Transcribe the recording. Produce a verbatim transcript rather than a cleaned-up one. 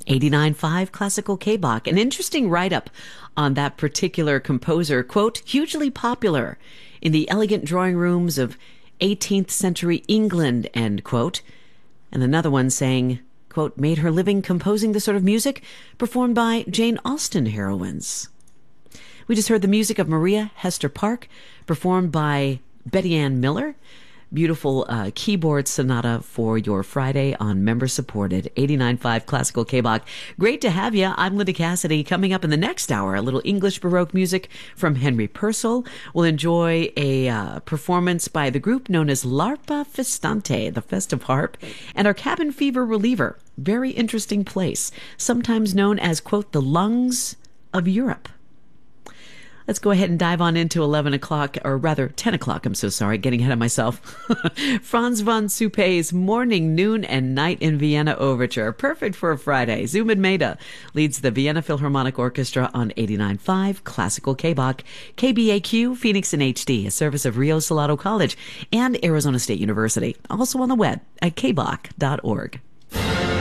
eighty-nine point five Classical K-Bach. An interesting write-up on that particular composer. Quote, hugely popular in the elegant drawing rooms of eighteenth century England, end quote. And another one saying, quote, made her living composing the sort of music performed by Jane Austen heroines. We just heard the music of Maria Hester Park, performed by Betty Ann Miller. Beautiful uh, keyboard sonata for your Friday on member-supported eighty-nine point five Classical K-Bach. Great to have you. I'm Linda Cassidy. Coming up in the next hour, a little English Baroque music from Henry Purcell. We'll enjoy a uh, performance by the group known as L'Arpa Festante, the festive harp, and our cabin fever reliever. Very interesting place, sometimes known as, quote, the lungs of Europe. Let's go ahead and dive on into eleven o'clock, or rather ten o'clock, I'm so sorry, getting ahead of myself. Franz von Suppé's Morning, Noon, and Night in Vienna Overture. Perfect for a Friday. Zubin Mehta leads the Vienna Philharmonic Orchestra on eighty-nine point five Classical K-Bach. K B A Q, Phoenix in H D, a service of Rio Salado College and Arizona State University. Also on the web at k bach dot org.